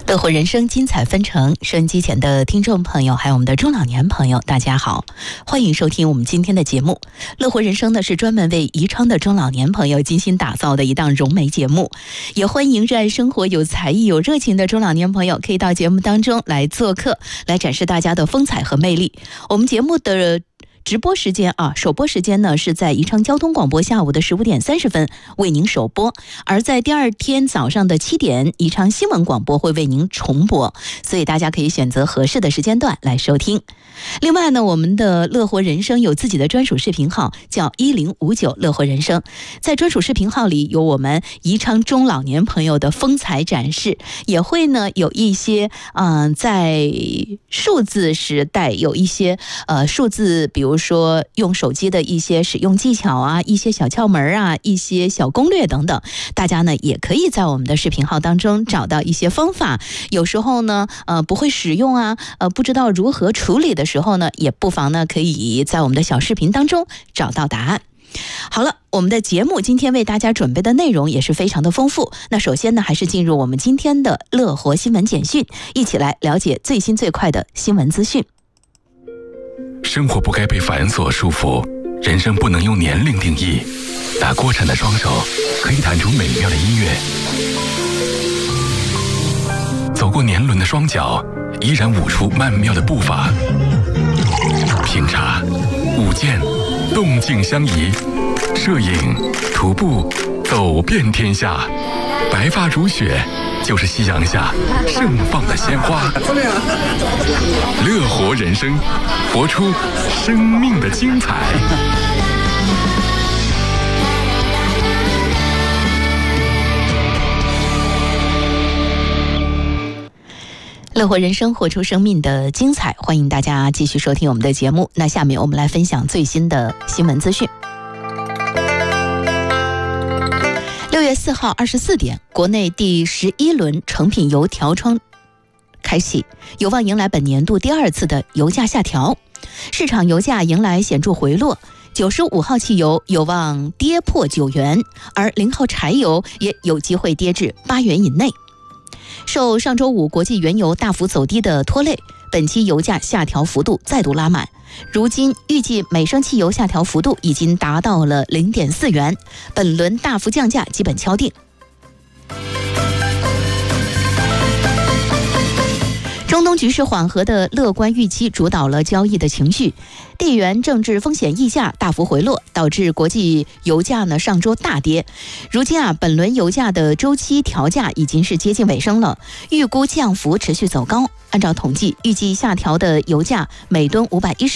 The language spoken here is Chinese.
乐活人生精彩纷呈，收音机前的听众朋友还有我们的中老年朋友大家好，欢迎收听我们今天的节目。乐活人生呢是专门为宜昌的中老年朋友精心打造的一档融媒节目，也欢迎热爱生活、有才艺、有热情的中老年朋友可以到节目当中来做客，来展示大家的风采和魅力。我们节目的直播时间首播时间呢是在宜昌交通广播下午的15点30分为您首播，而在第二天早上的7点，宜昌新闻广播会为您重播，所以大家可以选择合适的时间段来收听。另外呢，我们的乐活人生有自己的专属视频号，叫1059乐活人生，在专属视频号里有我们宜昌中老年朋友的风采展示，也会呢有一些在数字时代有一些数字，比如说用手机的一些使用技巧啊，一些小窍门啊，一些小攻略等等，大家呢也可以在我们的视频号当中找到一些方法。有时候呢不会使用不知道如何处理的时候呢，也不妨呢可以在我们的小视频当中找到答案。好了，我们的节目今天为大家准备的内容也是非常的丰富。那首先呢，还是进入我们今天的乐活新闻简讯，一起来了解最新最快的新闻资讯。 生活不该被繁琐束缚，人生不能用年龄定义。打锅铲的双手可以弹出美妙的音乐，走过年轮的双脚依然舞出曼妙的步伐。品茶、舞剑，动静相宜；摄影、徒步，走遍天下。白发如雪，就是夕阳下盛放的鲜花。乐活人生，活出生命的精彩。 乐活人生，活出生命的精彩，欢迎大家继续收听我们的节目。那下面我们来分享最新的新闻资讯。6月4号24点，国内第11轮成品油调窗开启，有望迎来本年度第2次的油价下调，市场油价迎来显著回落，95号汽油有望跌破9元，而0号柴油也有机会跌至8元以内。受上周五国际原油大幅走低的拖累，本期油价下调幅度再度拉满，如今预计每升汽油下调幅度已经达到了 0.4 元，本轮大幅降价基本敲定。中东局势缓和的乐观预期主导了交易的情绪，地缘政治风险溢价大幅回落，导致国际油价呢上周大跌。如今本轮油价的周期调价已经是接近尾声了，预估降幅持续走高。按照统计，预计下调的油价每吨510